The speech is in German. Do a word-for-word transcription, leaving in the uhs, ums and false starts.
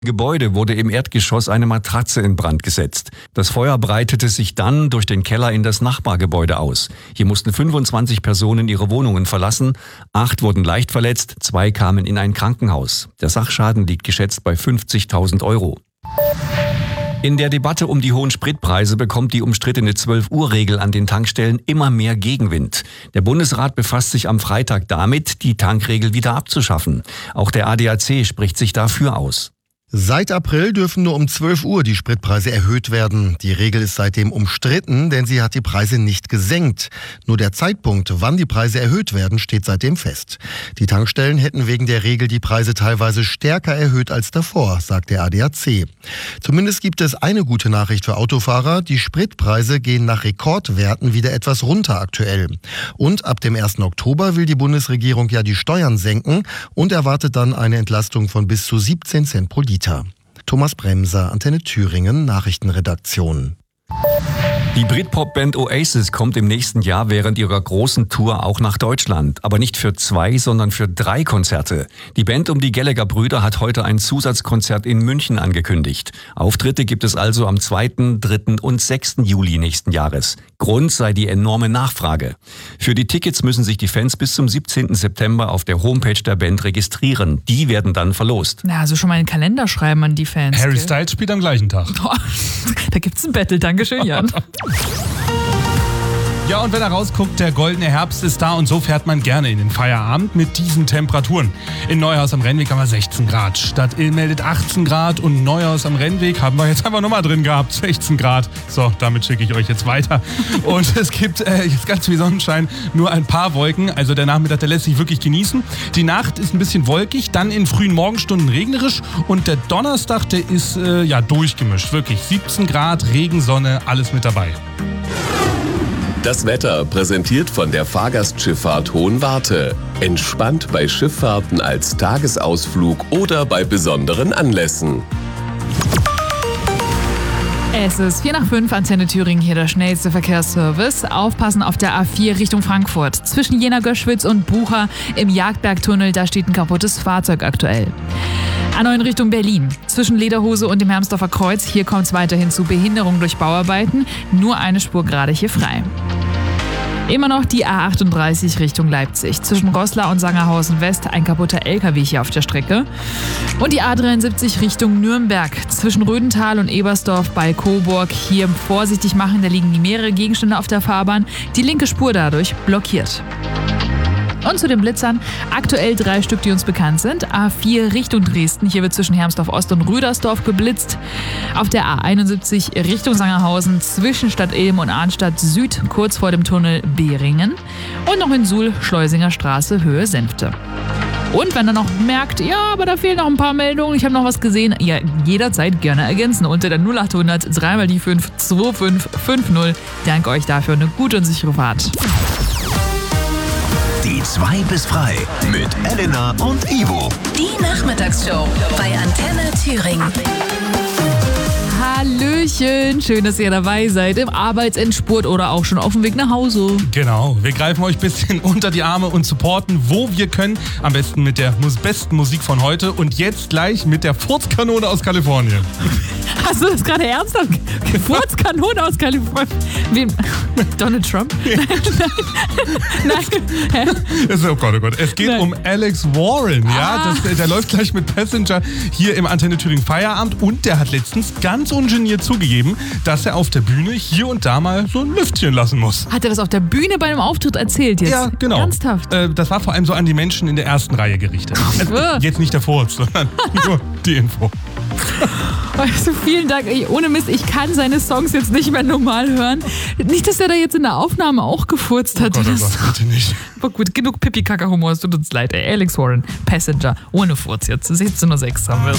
Gebäude wurde im Erdgeschoss eine Matratze in Brand gesetzt. Das Feuer breitete sich dann durch den Keller in das Nachbargebäude aus. Hier mussten fünfundzwanzig Personen ihre Wohnungen verlassen. Acht wurden leicht verletzt, zwei kamen in ein Krankenhaus. Der Sachschaden liegt geschätzt bei fünfzigtausend Euro. In der Debatte um die hohen Spritpreise bekommt die umstrittene zwölf-Uhr-Regel an den Tankstellen immer mehr Gegenwind. Der Bundesrat befasst sich am Freitag damit, die Tankregel wieder abzuschaffen. Auch der A D A C spricht sich dafür aus. Seit April dürfen nur um zwölf Uhr die Spritpreise erhöht werden. Die Regel ist seitdem umstritten, denn sie hat die Preise nicht gesenkt. Nur der Zeitpunkt, wann die Preise erhöht werden, steht seitdem fest. Die Tankstellen hätten wegen der Regel die Preise teilweise stärker erhöht als davor, sagt der A D A C. Zumindest gibt es eine gute Nachricht für Autofahrer. Die Spritpreise gehen nach Rekordwerten wieder etwas runter aktuell. Und ab dem ersten Oktober will die Bundesregierung ja die Steuern senken und erwartet dann eine Entlastung von bis zu siebzehn Cent pro Liter. Thomas Bremser, Antenne Thüringen, Nachrichtenredaktion. Die Britpop-Band Oasis kommt im nächsten Jahr während ihrer großen Tour auch nach Deutschland. Aber nicht für zwei, sondern für drei Konzerte. Die Band um die Gallagher-Brüder hat heute ein Zusatzkonzert in München angekündigt. Auftritte gibt es also am zweiten, dritten und sechsten Juli nächsten Jahres. Grund sei die enorme Nachfrage. Für die Tickets müssen sich die Fans bis zum siebzehnten September auf der Homepage der Band registrieren. Die werden dann verlost. Na, also schon mal einen Kalender schreiben an die Fans. Harry gell? Styles spielt am gleichen Tag. Boah, da gibt's ein Battle. Dankeschön, Jan. Ja, und wenn er rausguckt, der goldene Herbst ist da und so fährt man gerne in den Feierabend mit diesen Temperaturen. In Neuhaus am Rennweg haben wir sechzehn Grad, Stadtill meldet achtzehn Grad und Neuhaus am Rennweg haben wir jetzt einfach nochmal drin gehabt, sechzehn Grad. So, damit schicke ich euch jetzt weiter. Und es gibt äh, jetzt ganz viel Sonnenschein, nur ein paar Wolken, also der Nachmittag, der lässt sich wirklich genießen. Die Nacht ist ein bisschen wolkig, dann in frühen Morgenstunden regnerisch und der Donnerstag, der ist äh, ja durchgemischt, wirklich siebzehn Grad, Regen, Sonne, alles mit dabei. Das Wetter präsentiert von der Fahrgastschifffahrt Hohenwarte. Entspannt bei Schifffahrten als Tagesausflug oder bei besonderen Anlässen. Es ist vier nach fünf, Antenne Thüringen, hier der schnellste Verkehrsservice. Aufpassen auf der A vier Richtung Frankfurt. Zwischen Jena-Göschwitz und Bucha im Jagdbergtunnel, da steht ein kaputtes Fahrzeug aktuell. A neun Richtung Berlin. Zwischen Lederhose und dem Hermsdorfer Kreuz, hier kommt es weiterhin zu Behinderung durch Bauarbeiten. Nur eine Spur gerade hier frei. Immer noch die A achtunddreißig Richtung Leipzig. Zwischen Roßla und Sangerhausen West ein kaputter L K W hier auf der Strecke. Und die A dreiundsiebzig Richtung Nürnberg. Zwischen Rödental und Ebersdorf bei Coburg. Hier vorsichtig machen, da liegen mehrere Gegenstände auf der Fahrbahn. Die linke Spur dadurch blockiert. Und zu den Blitzern, aktuell drei Stück, die uns bekannt sind. A vier Richtung Dresden, hier wird zwischen Hermsdorf Ost und Rüdersdorf geblitzt. Auf der A einundsiebzig Richtung Sangerhausen zwischen Stadtilm und Arnstadt Süd, kurz vor dem Tunnel Behringen. Und noch in Suhl, Schleusinger Straße, Höhe Senfte. Und wenn ihr noch merkt, ja, aber da fehlen noch ein paar Meldungen, ich habe noch was gesehen, ja, jederzeit gerne ergänzen unter der null achthundert drei mal die fünf zwei fünf fünf null. Danke euch dafür, eine gute und sichere Fahrt. Die zwei bis frei mit Elena und Ivo. Die Nachmittagsshow bei Antenne Thüringen. Hallöchen, schön, dass ihr dabei seid im Arbeitsendspurt oder auch schon auf dem Weg nach Hause. Genau, wir greifen euch ein bisschen unter die Arme und supporten, wo wir können. Am besten mit der mus- besten Musik von heute und jetzt gleich mit der Furzkanone aus Kalifornien. Hast du das gerade ernsthaft? Furzkanone aus Kalifornien? Wem? Donald Trump? Nein, nein. Nein. Das ist, oh Gott, oh Gott. Es geht Nein. um Alex Warren. Ja, Ah. das, der läuft gleich mit Passenger hier im Antenne Thüringen Feierabend und der hat letztens ganz ungeniert zugegeben, dass er auf der Bühne hier und da mal so ein Lüftchen lassen muss. Hat er das auf der Bühne bei einem Auftritt erzählt jetzt? Ja, genau. Ernsthaft? Äh, das war vor allem so an die Menschen in der ersten Reihe gerichtet. Ah. Jetzt nicht der Furz, sondern nur die Info. Also vielen Dank. Ey, ohne Mist, ich kann seine Songs jetzt nicht mehr normal hören. Nicht, dass er da jetzt in der Aufnahme auch gefurzt hat. Oh Gott, oh Das- Gott, bitte nicht. Aber gut, genug Pipi-Kaka-Humor, es tut uns leid. Ey. Alex Warren, Passenger, ohne Furz jetzt. sechzehn Uhr sechs haben wir.